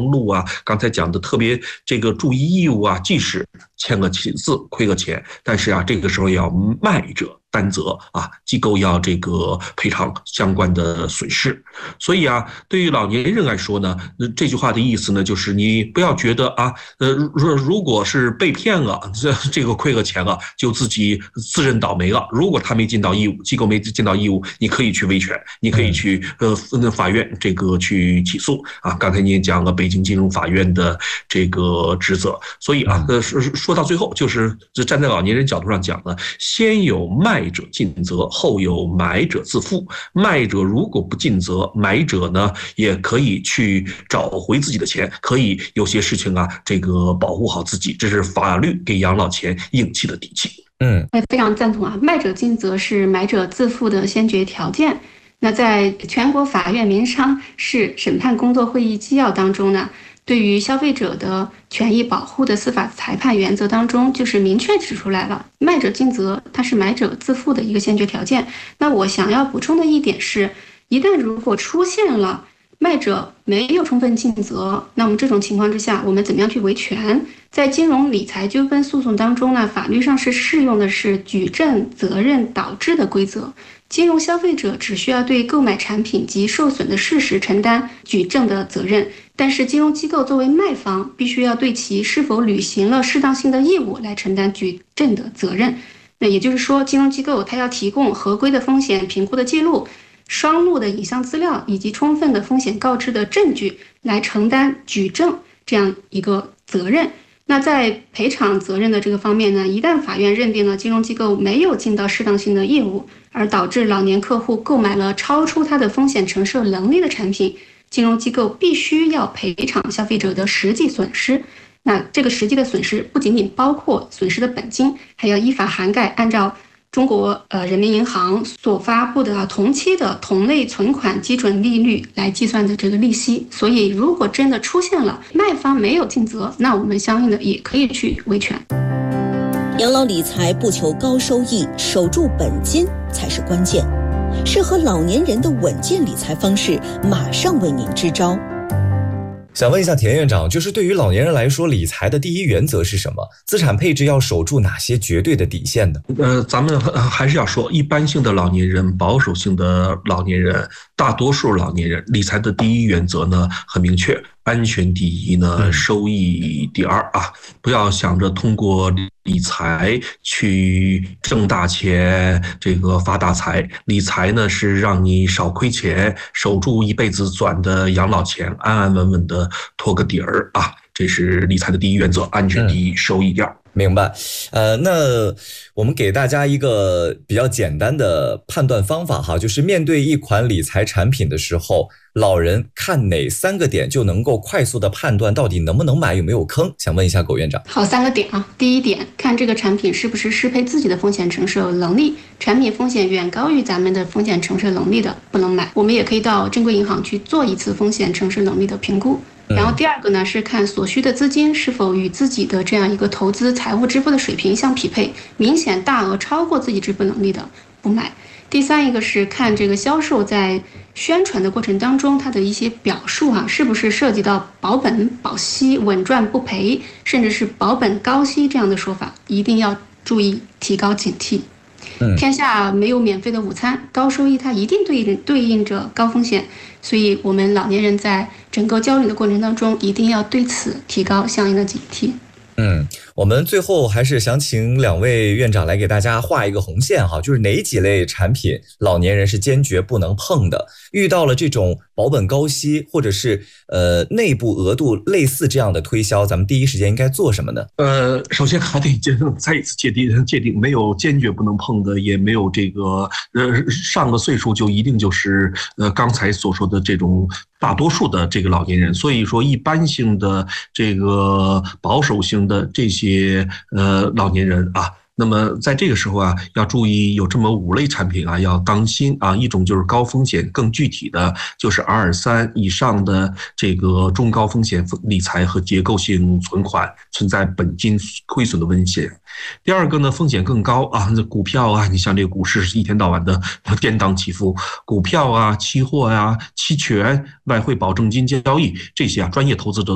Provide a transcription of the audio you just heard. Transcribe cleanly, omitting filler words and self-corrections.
登录啊，刚才讲的特别这个注意义务啊，即使签个字亏个钱，但是啊，这个时候要卖者担责啊，机构要这个赔偿相关的损失。所以啊，对于老年人来说呢，这句话的意思呢，就是你不要觉得啊，如果是被骗了，这个亏了钱了，就自己自认倒霉了。如果他没尽到义务，机构没尽到义务，你可以去维权，你可以去法院这个去起诉啊。刚才你也讲了北京金融法院的这个职责，所以啊，说到最后，就是站在老年人角度上讲呢，先有卖者尽责，后有买者自负。卖者如果不尽责，买者呢也可以去找回自己的钱，可以有些事情啊，这个保护好自己，这是法律给养老钱硬气的底气。 我也非常赞同啊，卖者尽责是买者自负的先决条件。那在全国法院民商事审判工作会议纪要当中呢，对于消费者的权益保护的司法裁判原则当中，就是明确指出来了，卖者尽责它是买者自负的一个先决条件。那我想要补充的一点是，一旦如果出现了卖者没有充分尽责，那么这种情况之下，我们怎么样去维权？在金融理财纠纷诉讼当中呢，法律上是适用的是举证责任导致的规则。金融消费者只需要对购买产品及受损的事实承担举证的责任，但是金融机构作为卖方，必须要对其是否履行了适当性的义务来承担举证的责任。那也就是说，金融机构它要提供合规的风险评估的记录、双录的影像资料以及充分的风险告知的证据来承担举证这样一个责任。那在赔偿责任的这个方面呢，一旦法院认定了金融机构没有尽到适当性的义务，而导致老年客户购买了超出他的风险承受能力的产品，金融机构必须要赔偿消费者的实际损失。那这个实际的损失不仅仅包括损失的本金，还要依法涵盖按照中国人民银行所发布的同期的同类存款基准利率来计算的这个利息。所以如果真的出现了卖方没有尽责，那我们相应的也可以去维权。 养老理财不求高收益，守住本金才是关键。适合老年人的稳健理财方式，马上为您支招。 想问一下田院长，就是对于老年人来说，理财的第一原则是什么？资产配置要守住哪些绝对的底线呢？ 咱们还是要说，一般性的老年人、保守性的老年人、大多数老年人，理财的第一原则呢很明确。安全第一呢，收益第二啊！不要想着通过理财去挣大钱，这个发大财。理财呢是让你少亏钱，守住一辈子赚的养老钱，安安稳稳的托个底儿啊！这是理财的第一原则，安全第一，收益第二。 明白。那我们给大家一个比较简单的判断方法哈，就是面对一款理财产品的时候，老人看哪3个点就能够快速的判断到底能不能买，有没有坑？想问一下苟院长。 好，3个点啊。第一点，看这个产品是不是适配自己的风险承受能力，产品风险远高于咱们的风险承受能力的不能买。我们也可以到正规银行去做一次风险承受能力的评估。然后第二个呢，是看所需的资金是否与自己的这样一个投资财务支付的水平相匹配，明显大额超过自己支付能力的不买。第三一个是看这个销售在宣传的过程当中，它的一些表述是不是涉及到保本保息、稳赚不赔，甚至是保本高息这样的说法，一定要注意提高警惕。天下没有免费的午餐，高收益它一定对应着高风险，所以我们老年人在整个交流的过程当中，一定要对此提高相应的警惕。 我们最后还是想请2位院长来给大家画一个红线哈，就是哪几类产品老年人是坚决不能碰的？遇到了这种保本高息或者是内部额度类似这样的推销，咱们第一时间应该做什么呢？ 首先还得再一次界定，没有坚决不能碰的，也没有这个上了岁数就一定就是刚才所说的这种大多数的这个老年人。所以说一般性的这个保守型的这些老年人啊，那么在这个时候啊，要注意有这么5类产品啊，要当心啊。一种就是高风险，更具体的就是阿尔3以上的这个中高风险理财和结构性存款存在本金亏损的风险。第二个呢，风险更高啊，这股票啊，你像这个股市是一天到晚的颠荡起伏，股票啊、期货啊、期权、外汇保证金交易这些啊，专业投资者